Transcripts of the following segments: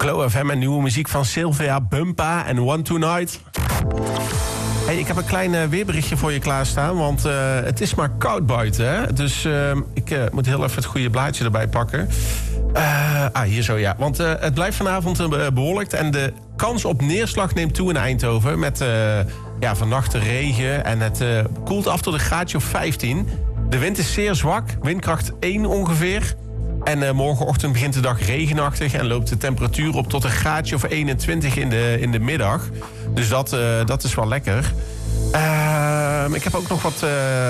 Glow FM en nieuwe muziek van Sylvia Bumpa en One Tonight. Hey, ik heb een klein weerberichtje voor je klaarstaan, want het is maar koud buiten. Hè? Dus ik moet heel even het goede blaadje erbij pakken. Hier zo, ja. Want het blijft vanavond bewolkt en de kans op neerslag neemt toe in Eindhoven. Met vannacht regen en het koelt af tot een graadje of 15. De wind is zeer zwak, windkracht 1 ongeveer. En morgenochtend begint de dag regenachtig en loopt de temperatuur op tot een graadje of 21 in de middag. Dus dat is wel lekker. Ik heb ook nog wat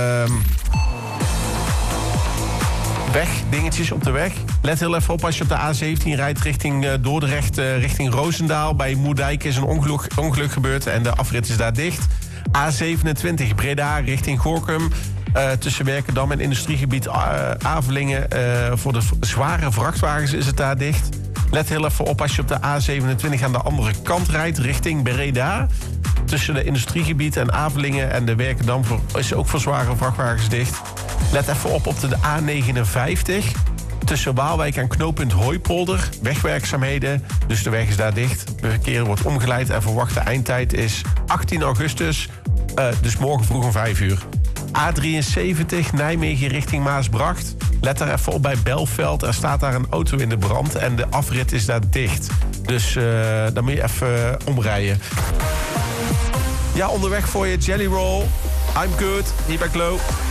wegdingetjes op de weg. Let heel even op als je op de A17 rijdt richting Dordrecht, richting Roosendaal. Bij Moerdijk is een ongeluk gebeurd en de afrit is daar dicht. A27 Breda richting Gorinchem. Tussen Werkendam en industriegebied Avelingen. Voor de zware vrachtwagens is het daar dicht. Let heel even op als je op de A27 aan de andere kant rijdt, richting Breda. Tussen de industriegebied en Avelingen en de Werkendam is ook voor zware vrachtwagens dicht. Let even op de A59. Tussen Waalwijk en knooppunt Hooipolder. Wegwerkzaamheden, dus de weg is daar dicht. Het verkeer wordt omgeleid en verwachte eindtijd is 18 augustus. Dus morgen vroeg om 5 uur. A73 Nijmegen richting Maasbracht. Let daar even op bij Belveld. Er staat daar een auto in de brand en de afrit is daar dicht. Dus dan moet je even omrijden. Ja, onderweg voor je Jelly Roll. I'm good. Hier bij Glow.